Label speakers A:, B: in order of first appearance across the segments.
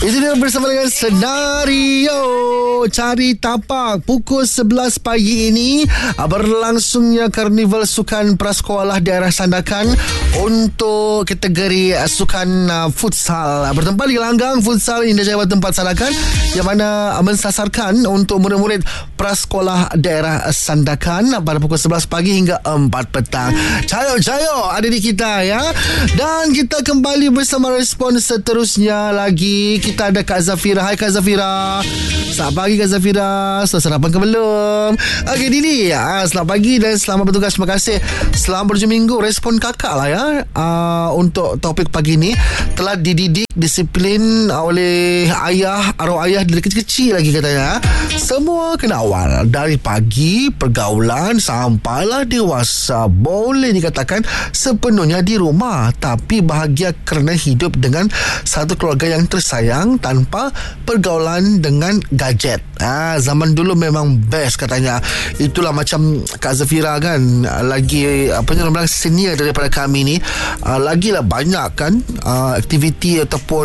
A: Itu dia bersama dengan Senario Cari Tapak. Pukul 11 pagi ini berlangsungnya Karnival Sukan Prasekolah Daerah Sandakan untuk kategori sukan futsal. Bertempat di gelanggang Futsal Indah Jaya Tempat Sandakan, yang mana mensasarkan untuk murid-murid Prasekolah Daerah Sandakan pada pukul 11 pagi hingga 4 petang. Cayo ada di kita ya. Dan kita kembali bersama respon seterusnya lagi. Kita ada Kak Zafira. Hai Kak Zafira. Selamat pagi Kak Zafira. Sudah sarapan ke belum? Okey Dini, selamat pagi dan selamat bertugas. Terima kasih. Selamat berjumpa minggu. Respon kakak lah ya, untuk topik pagi ni. Telah dididik disiplin oleh ayah, arwah ayah dari kecil-kecil lagi katanya. Semua kena awal dari pagi, pergaulan sampailah dewasa. Boleh dikatakan sepenuhnya di rumah, tapi bahagia kerana hidup dengan satu keluarga yang tersayang tanpa pergaulan dengan gadget. Zaman dulu memang best katanya. Itulah macam Kak Zafira kan, lagi orang senior daripada kami ni, lagilah banyak kan aktiviti ataupun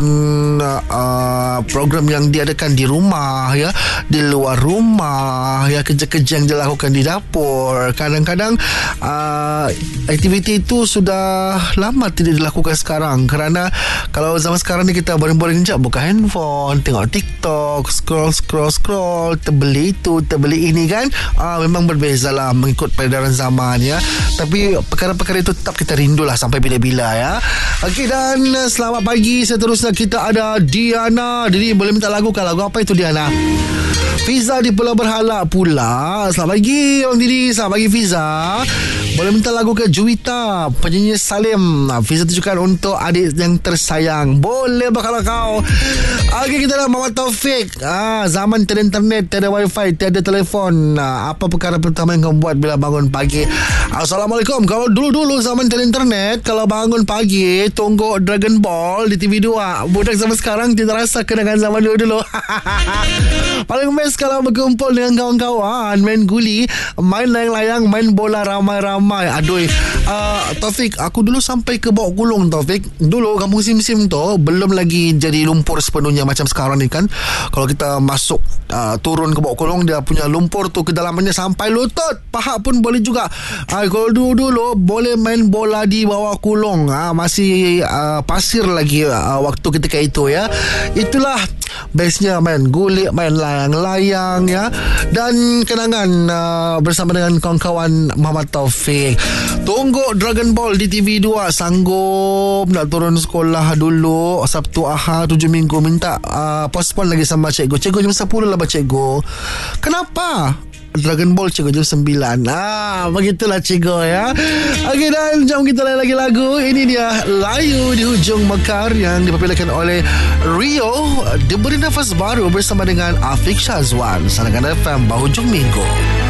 A: program yang diadakan di rumah ya, di luar rumah ya, kerja-kerja yang dilakukan di dapur. Kadang-kadang aktiviti itu sudah lama tidak dilakukan sekarang, kerana kalau zaman sekarang ni kita boring-boring sekejap buka handphone, tengok TikTok, scroll, terbeli itu, terbeli ini kan. Memang berbeza lah mengikut peredaran zaman ya, tapi perkara-perkara itu tetap kita rindulah sampai bila-bila ya. Okey, dan selamat pagi. Seterusnya kita ada Diana. Jadi boleh minta lagu kan? Lagu apa itu Diana? Fiza di Pulau Berhala pula. Selamat pagi Orang Didi. Selamat pagi Fiza. Boleh minta lagu ke Juwita, penyanyi Salim. Fiza tujukan untuk adik yang tersayang. Boleh bakal kau. Okey, kita dah Muhammad Taufik. Zaman tiada internet, tiada wifi, tiada telefon. Apa perkara pertama yang kau buat bila bangun pagi? Assalamualaikum. Kalau dulu-dulu zaman tiada internet, kalau bangun pagi tunggu Dragon Ball di TV2. Budak zaman sekarang tidak rasa kenangan zaman dulu-dulu. Paling best kalau berkumpul dengan kawan-kawan, main guli, main layang-layang, main bola ramai-ramai. Aduh, Taufik, aku dulu sampai ke Bawak Kulong Taufik. Dulu kampung Sim-Sim tu belum lagi jadi lumpur sepenuhnya macam sekarang ni kan. Kalau kita masuk turun ke Bawak Kulong, dia punya lumpur tu kedalamannya sampai lutut, paha pun boleh juga. Kalau dulu boleh main bola di bawah kulong, masih pasir lagi waktu ketika itu ya. Itulah bestnya, main gulik, main layang-layang ya. Dan kenangan bersama dengan kawan-kawan Muhammad Taufik. Tunggu Dragon Ball di TV2. Sanggup nak turun sekolah dulu Sabtu Ahad 7 minggu, minta postpone lagi sama cikgu. Cikgu jam 10 lah cikgu. Kenapa? Dragon Ball cikgu jam 9. Begitulah cikgu ya. Okey, dan jom kita lagi lagu. Ini dia Layu di Hujung Mekar yang dipopularkan oleh Rio. Diberi nafas baru bersama dengan Afiq Syazwan. Sandakan FM Bahujung Minggu.